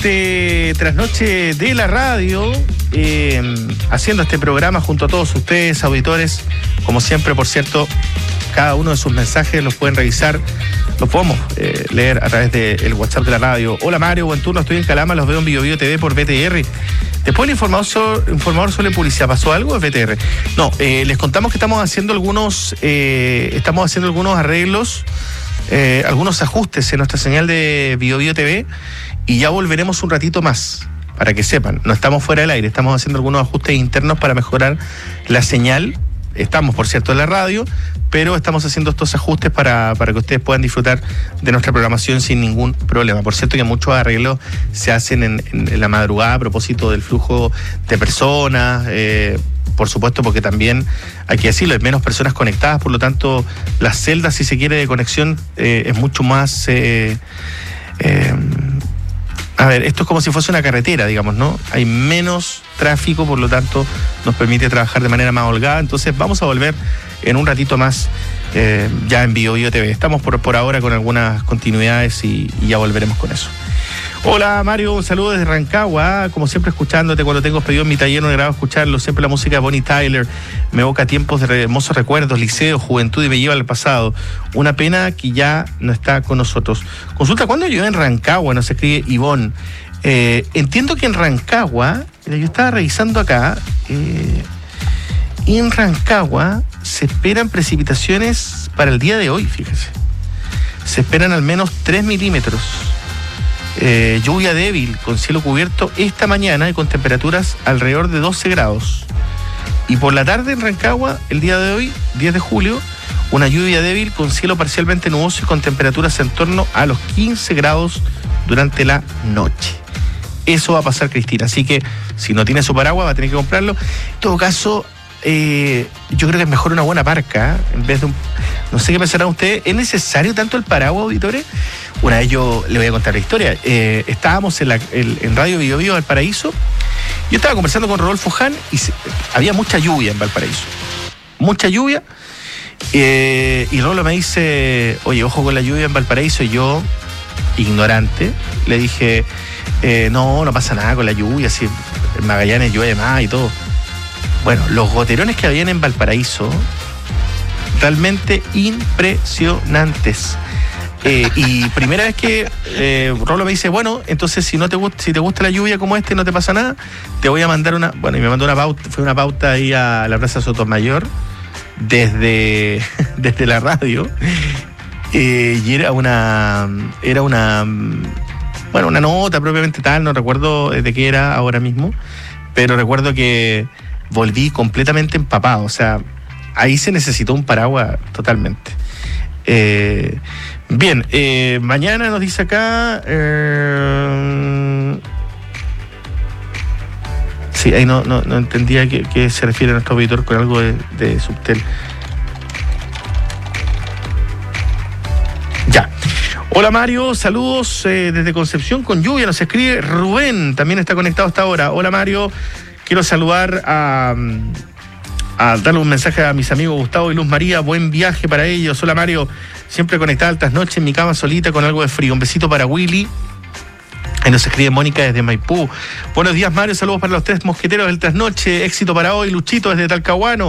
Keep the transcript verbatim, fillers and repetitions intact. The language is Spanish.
este trasnoche de la radio, eh, haciendo este programa junto a todos ustedes, auditores. Como siempre, por cierto, cada uno de sus mensajes los pueden revisar, los podemos eh, leer a través del WhatsApp de la radio. Hola Mario, buen turno, estoy en Calama, los veo en Bio Bio T V por B T R. Después el informador sobre, informador sobre publicidad, ¿pasó algo? Es B T R. No, eh, les contamos que estamos haciendo algunos, eh, estamos haciendo algunos arreglos, eh, algunos ajustes en nuestra señal de Bio Bio T V y ya volveremos un ratito más, para que sepan. No estamos fuera del aire, estamos haciendo algunos ajustes internos para mejorar la señal. Estamos, por cierto, en la radio, pero estamos haciendo estos ajustes para, para que ustedes puedan disfrutar de nuestra programación sin ningún problema. Por cierto, que muchos arreglos se hacen en, en, en la madrugada a propósito del flujo de personas, eh, por supuesto, porque también, hay que decirlo, hay menos personas conectadas, por lo tanto, las celdas, si se quiere, de conexión eh, es mucho más... Eh, eh, A ver, esto es como si fuese una carretera, digamos, ¿no? Hay menos tráfico, por lo tanto, nos permite trabajar de manera más holgada. Entonces, vamos a volver en un ratito más eh, ya en Bio Bio T V. Estamos por, por ahora con algunas continuidades y, y ya volveremos con eso. Hola Mario, un saludo desde Rancagua, como siempre escuchándote cuando tengo pedido en mi taller, no me agrada escucharlo, siempre la música de Bonnie Tyler me evoca tiempos de hermosos recuerdos, liceo, juventud y me lleva al pasado. Una pena que ya no está con nosotros. Consulta, ¿cuándo llueve en Rancagua? Nos escribe Ivonne. Eh, entiendo que en Rancagua, mira, yo estaba revisando acá, eh, y en Rancagua se esperan precipitaciones para el día de hoy, fíjese. Se esperan al menos tres milímetros. Eh, lluvia débil con cielo cubierto esta mañana y con temperaturas alrededor de doce grados. Y por la tarde en Rancagua, el día de hoy, diez de julio, una lluvia débil con cielo parcialmente nuboso y con temperaturas en torno a los quince grados durante la noche. Eso va a pasar, Cristina. Así que si no tiene su paraguas va a tener que comprarlo. En todo caso, eh, yo creo que es mejor una buena parca, ¿eh? En vez de un... No sé qué pensarán ustedes. ¿Es necesario tanto el paraguas, auditores? Una vez yo le voy a contar la historia. Eh, estábamos en, la, el, en Radio Bio Bio Valparaíso. Yo estaba conversando con Rodolfo Hahn y se, había mucha lluvia en Valparaíso. Mucha lluvia. Eh, y Rolo me dice, oye, ojo con la lluvia en Valparaíso. Y yo, ignorante, le dije, eh, no, no pasa nada con la lluvia. Si en Magallanes llueve más y todo. Bueno, los goterones que habían en Valparaíso, realmente impresionantes. Eh, y primera vez que eh, Rolo me dice, bueno, entonces si no te gusta, si te gusta la lluvia como este, no te pasa nada, te voy a mandar una, bueno, y me mandó una pauta, fue una pauta ahí a la Plaza Sotomayor desde, desde la radio, eh, y era una, era una, bueno, una nota propiamente tal, no recuerdo de qué era ahora mismo, pero recuerdo que volví completamente empapado, o sea, ahí se necesitó un paraguas totalmente. Eh, bien, eh, mañana nos dice acá, eh, sí, ahí no, no, no entendía que, que se refiere a nuestro auditor con algo de, de Subtel. Ya. Hola Mario, saludos eh, desde Concepción con lluvia, nos escribe Rubén, también está conectado hasta ahora. Hola Mario, quiero saludar a... a darle un mensaje a mis amigos Gustavo y Luz María, buen viaje para ellos. Hola Mario, siempre conectada altas noches en mi cama solita con algo de frío. Un besito para Willy. Ahí nos escribe Mónica desde Maipú. Buenos días Mario, saludos para los tres mosqueteros del trasnoche, éxito para hoy. Luchito desde Talcahuano.